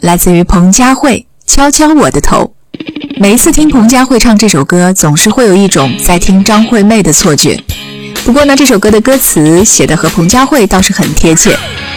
来自于彭佳慧，敲敲我的头。每一次听彭佳慧唱这首歌，总是会有一种在听张惠妹的错觉。不过呢，这首歌的歌词写的和彭佳慧倒是很贴切，